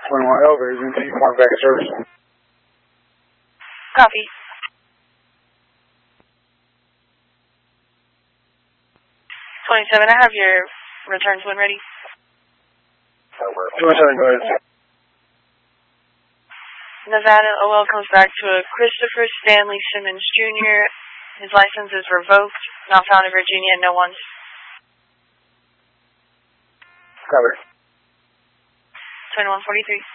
21 elevators and keep going back in service. Copy. 27, I have your returns when ready. 27, go ahead. Nevada OL comes back to a Christopher Stanley Simmons Jr. His license is revoked, not found in Virginia, and no one's. Cover. 2143.